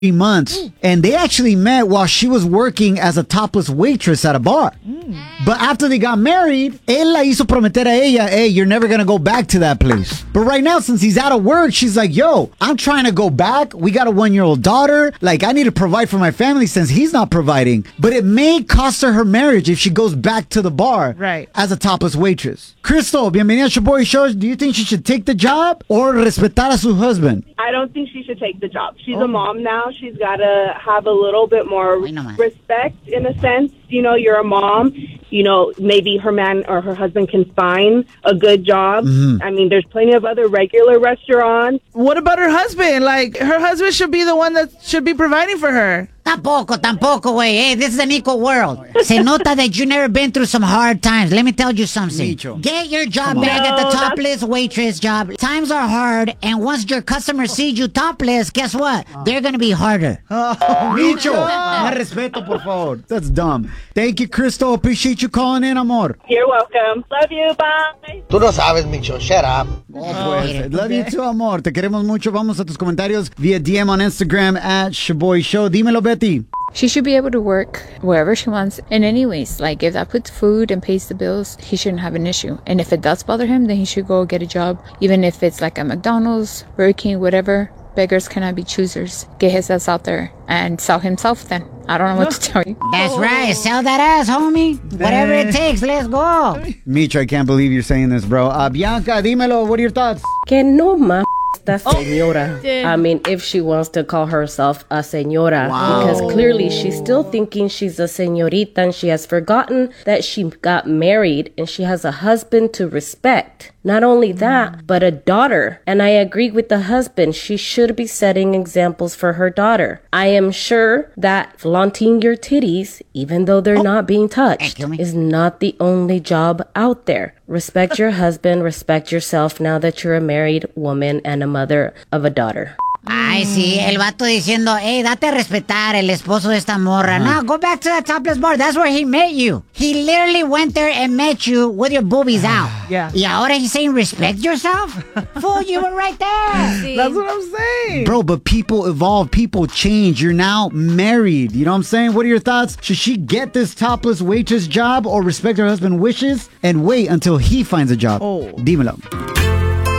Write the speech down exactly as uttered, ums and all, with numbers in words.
months, and they actually met while she was working as a topless waitress at a bar. Mm. But after they got married, él la hizo prometer a ella, hey, you're never gonna go back to that place. But right now, since he's out of work, she's like, yo, I'm trying to go back. We got a one-year-old daughter. Like, I need to provide for my family since he's not providing. But it may cost her her marriage if she goes back to the bar right. as a topless waitress. Crystal, bienvenida a Shaboy Show. Do you think she should take the job or respetar a su husband? I don't think she should take the job. She's oh. a mom now. She's got to have a little bit more respect in a sense. You know, you're a mom. You know, maybe her man or her husband can find a good job. Mm-hmm. I mean, there's plenty of other regular restaurants. What about her husband? Like, her husband should be the one that should be providing for her. Tampoco, tampoco, güey. Hey, this is an equal world. Se nota that you never been through some hard times. Let me tell you something. Micho. Get your job back no, at the topless waitress job. Times are hard, and once your customers see you topless, guess what? Oh. They're going to be harder. Oh, Micho, más respeto, por favor. That's dumb. Thank you, Crystal. Appreciate you calling in, amor. You're welcome. Love you. Bye. Tú no sabes, Micho. Shut up. Oh, pues. Love you too, amor. Te queremos mucho. Vamos a tus comentarios via D M on Instagram at Shaboy Show. Dímelo, Betty. She should be able to work wherever she wants. And anyways, like if that puts food and pays the bills, he shouldn't have an issue. And if it does bother him, then he should go get a job. Even if it's like a McDonald's, Burger King, whatever. Beggars cannot be choosers. Get his ass out there and sell himself then. I don't know what to tell you. That's right. Sell that ass, homie. Whatever it takes, let's go. Micho, I can't believe you're saying this, bro. Uh, Bianca, dímelo. What are your thoughts? Que no ma esta señora. Oh, I mean, if she wants to call herself a señora. Wow. Because clearly she's still thinking she's a señorita and she has forgotten that she got married and she has a husband to respect. Not only that, but a daughter. And I agree with the husband. She should be setting examples for her daughter. I am sure that flaunting your titties, even though they're oh. not being touched, is not the only job out there. Respect your husband, respect yourself now that you're a married woman and a mother of a daughter. Ay, sí, el vato diciendo, hey, date a respetar, el esposo de esta morra. Uh-huh. No, go back to that topless bar. That's where he met you. He literally went there and met you with your boobies out. Yeah. Y ahora he's saying, respect yourself? Fool, you were right there. Sí. That's what I'm saying. Bro, but people evolve. People change. You're now married. You know what I'm saying? What are your thoughts? Should she get this topless waitress job or respect her husband's wishes and wait until he finds a job? Oh. Dímelo.